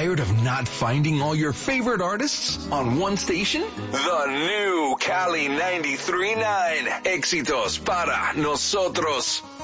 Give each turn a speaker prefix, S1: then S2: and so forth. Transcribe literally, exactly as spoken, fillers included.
S1: Tired of not finding all your favorite artists on one station? The new Cali ninety-three point nine. Éxitos para nosotros.